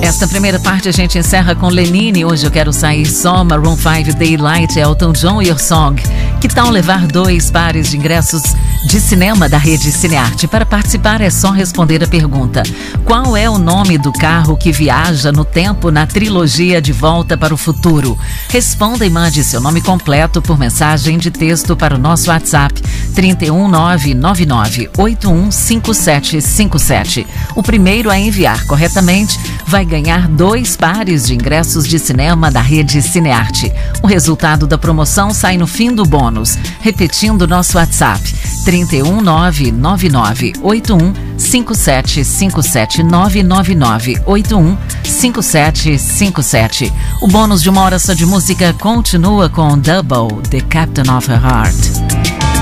Esta primeira parte a gente encerra com Lenine. Hoje eu quero sair só, Maroon 5, Daylight, Elton John, Your Song. Que tal levar 2 pares de ingressos de cinema da Rede Cinearte? Para participar é só responder a pergunta: qual é o nome do carro que viaja no tempo na trilogia De Volta para o Futuro? Responda e mande seu nome completo por mensagem de texto para o nosso WhatsApp 31999815757. O primeiro a enviar corretamente vai ganhar 2 pares de ingressos de cinema da Rede Cinearte. O resultado da promoção sai no fim do bônus. Repetindo nosso WhatsApp 31999815757 999815757. O bônus de 1 hora só de música continua com Double, The Captain of Her Heart.